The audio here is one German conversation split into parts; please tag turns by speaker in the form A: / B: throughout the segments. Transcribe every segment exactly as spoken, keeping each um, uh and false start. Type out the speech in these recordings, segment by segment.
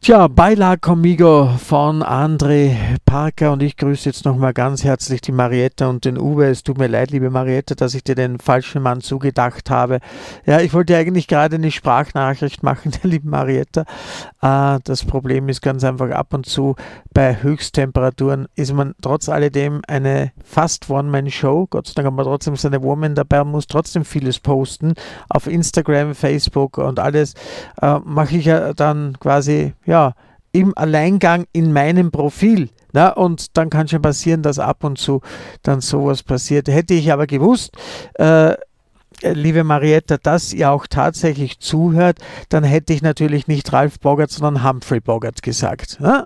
A: Tja, Baila Conmigo von André Parker und ich grüße jetzt nochmal ganz herzlich die Marietta und den Uwe. Es tut mir leid, liebe Marietta, dass ich dir den falschen Mann zugedacht habe. Ja, ich wollte eigentlich gerade eine Sprachnachricht machen, der lieben Marietta. Äh, das Problem ist ganz einfach, ab und zu bei Höchsttemperaturen ist man trotz alledem eine fast One-Man-Show. Gott sei Dank hat man trotzdem seine Woman dabei und muss trotzdem vieles posten. Auf Instagram, Facebook und alles äh, mache ich ja dann quasi ja, im Alleingang in meinem Profil. Na, und dann kann schon passieren, dass ab und zu dann sowas passiert. Hätte ich aber gewusst, äh, liebe Marietta, dass ihr auch tatsächlich zuhört, dann hätte ich natürlich nicht Ralf Boggart, sondern Humphrey Bogart gesagt. Ne?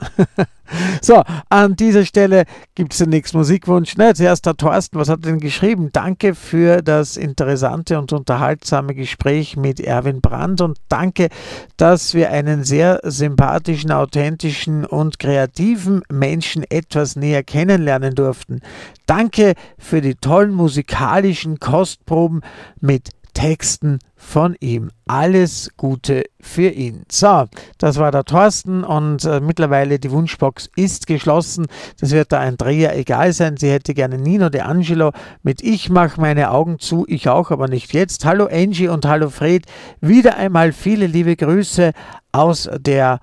A: So, an dieser Stelle gibt es den nächsten Musikwunsch. Ne, zuerst der Thorsten, was hat er denn geschrieben? Danke für das interessante und unterhaltsame Gespräch mit Erwin Brandt und danke, dass wir einen sehr sympathischen, authentischen und kreativen Menschen etwas näher kennenlernen durften. Danke für die tollen musikalischen Kostproben mit Texten von ihm. Alles Gute für ihn. So, das war der Thorsten und äh, mittlerweile die Wunschbox ist geschlossen. Das wird der Andrea egal sein. Sie hätte gerne Nino De Angelo mit Ich mach meine Augen zu, ich auch, aber nicht jetzt. Hallo Angie und hallo Fred. Wieder einmal viele liebe Grüße aus der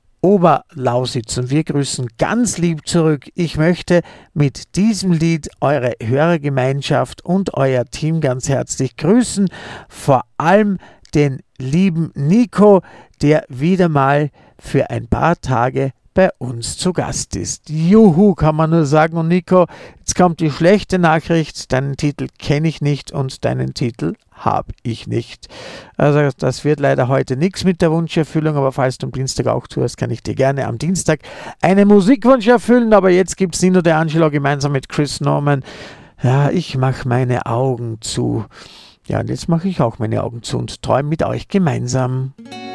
A: Oberlausitz und wir grüßen ganz lieb zurück. Ich möchte mit diesem Lied eure Hörergemeinschaft und euer Team ganz herzlich grüßen. Vor allem den lieben Nico, der wieder mal für ein paar Tage bei uns zu Gast ist. Juhu, kann man nur sagen. Und Nico, jetzt kommt die schlechte Nachricht. Deinen Titel kenne ich nicht und deinen Titel habe ich nicht. Also das wird leider heute nichts mit der Wunscherfüllung, aber falls du am Dienstag auch zuhörst, kann ich dir gerne am Dienstag einen Musikwunsch erfüllen. Aber jetzt gibt es Nino De Angelo gemeinsam mit Chris Norman. Ja, ich mache meine Augen zu. Ja, und jetzt mache ich auch meine Augen zu und träume mit euch gemeinsam.